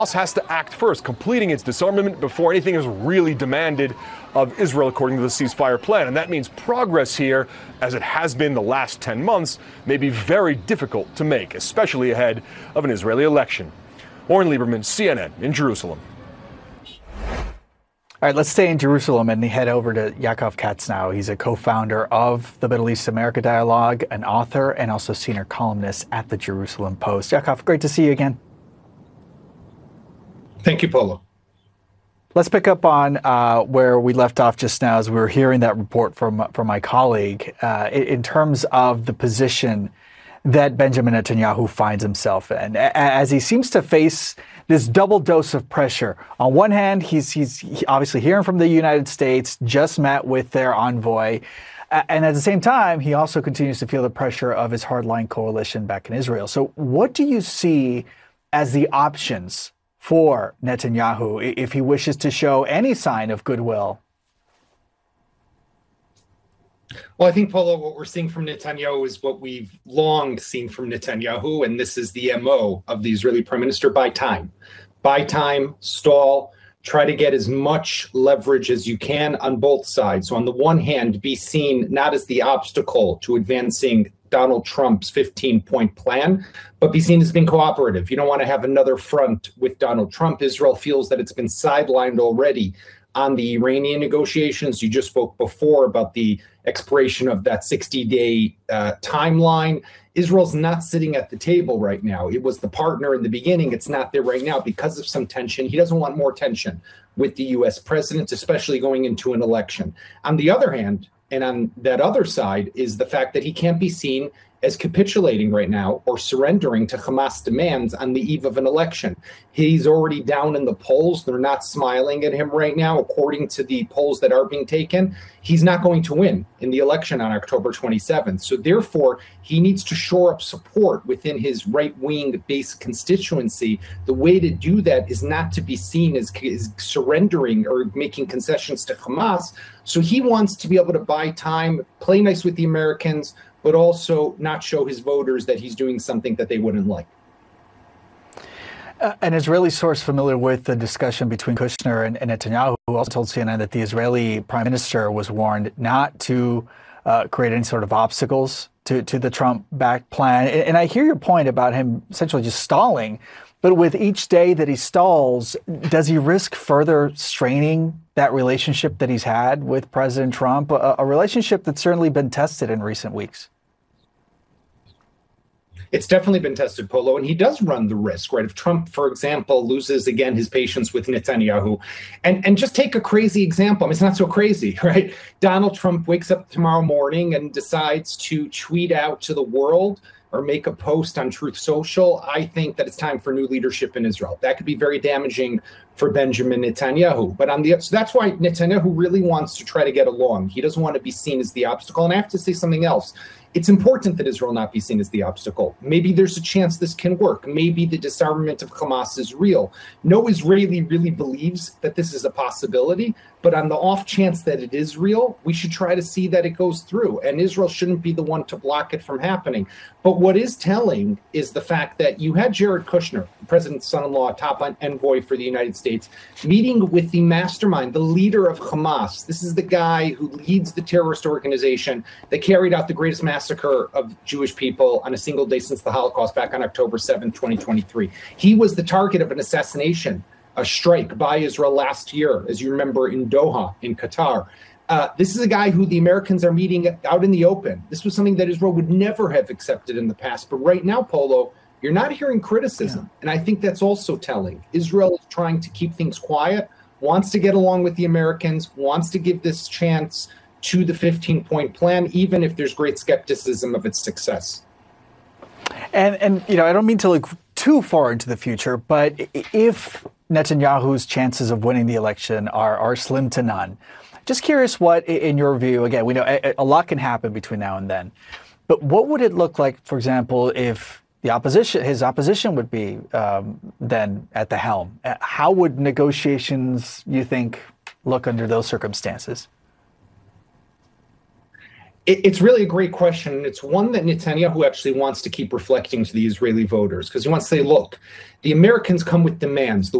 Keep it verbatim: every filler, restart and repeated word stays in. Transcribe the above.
has to act first, completing its disarmament before anything is really demanded of Israel according to the ceasefire plan. And that means progress here, as it has been the last ten months, may be very difficult to make, especially ahead of an Israeli election. Oren Lieberman, C N N in Jerusalem. All right, let's stay in Jerusalem and head over to Yaakov Katz now. He's a co-founder of the Middle East America Dialogue, an author, and also senior columnist at the Jerusalem Post. Yaakov, great to see you again. Thank you, Polo. Let's pick up on uh, where we left off just now as we were hearing that report from, from my colleague uh, in terms of the position that Benjamin Netanyahu finds himself in, as he seems to face this double dose of pressure. On one hand, he's, he's obviously hearing from the United States, just met with their envoy. And at the same time, he also continues to feel the pressure of his hardline coalition back in Israel. So what do you see as the options for Netanyahu if he wishes to show any sign of goodwill? Well, I think, Polo, what we're seeing from Netanyahu is what we've long seen from Netanyahu, and this is the M O of the Israeli prime minister: buy time. Buy time, stall, try to get as much leverage as you can on both sides. So on the one hand, be seen not as the obstacle to advancing Donald Trump's fifteen-point plan, but be seen as being cooperative. You don't want to have another front with Donald Trump. Israel feels that it's been sidelined already on the Iranian negotiations. You just spoke before about the expiration of that sixty-day uh, timeline. Israel's not sitting at the table right now. It was the partner in the beginning. It's not there right now because of some tension. He doesn't want more tension with the U S president, especially going into an election. On the other hand, and on that other side, is the fact that he can't be seen as capitulating right now or surrendering to Hamas demands on the eve of an election. He's already down in the polls. They're not smiling at him right now. According to the polls that are being taken, he's not going to win in the election on October twenty-seventh. So therefore, he needs to shore up support within his right-wing base constituency. The way to do that is not to be seen as, as surrendering or making concessions to Hamas. So he wants to be able to buy time, play nice with the Americans, but also not show his voters that he's doing something that they wouldn't like. Uh, an Israeli source familiar with the discussion between Kushner and, and Netanyahu also told C N N that the Israeli prime minister was warned not to uh, create any sort of obstacles to, to the Trump-backed plan. And, and I hear your point about him essentially just stalling, but with each day that he stalls, does he risk further straining that relationship that he's had with President Trump, a, a relationship that's certainly been tested in recent weeks? It's definitely been tested, Polo, and he does run the risk, right? If Trump, for example, loses again his patience with Netanyahu, and, and just take a crazy example. I mean, it's not so crazy, right? Donald Trump wakes up tomorrow morning and decides to tweet out to the world or make a post on Truth Social. I think that it's time for new leadership in Israel. That could be very damaging for Benjamin Netanyahu. But on the so that's why Netanyahu really wants to try to get along. He doesn't want to be seen as the obstacle. And I have to say something else. It's important that Israel not be seen as the obstacle. Maybe there's a chance this can work. Maybe the disarmament of Hamas is real. No Israeli really believes that this is a possibility, but on the off chance that it is real, we should try to see that it goes through. And Israel shouldn't be the one to block it from happening. But what is telling is the fact that you had Jared Kushner, the president's son-in-law, top envoy for the United States, meeting with the mastermind, the leader of Hamas. This is the guy who leads the terrorist organization that carried out the greatest massacre of Jewish people on a single day since the Holocaust back on October seventh, twenty twenty-three. He was the target of an assassination, a strike by Israel last year, as you remember, in Doha, in Qatar. Uh, this is a guy who the Americans are meeting out in the open. This was something that Israel would never have accepted in the past. But right now, Polo, you're not hearing criticism. Yeah. And I think that's also telling. Israel is trying to keep things quiet, wants to get along with the Americans, wants to give this chance to the fifteen-point plan, even if there's great skepticism of its success. And, and you know, I don't mean to look too far into the future, but if Netanyahu's chances of winning the election are, are slim to none, just curious what, in your view, again, we know a, a lot can happen between now and then, but what would it look like, for example, if the opposition, his opposition would be um, then at the helm? How would negotiations, you think, look under those circumstances? It's really a great question. And it's one that Netanyahu actually wants to keep reflecting to the Israeli voters, because he wants to say, look, the Americans come with demands. The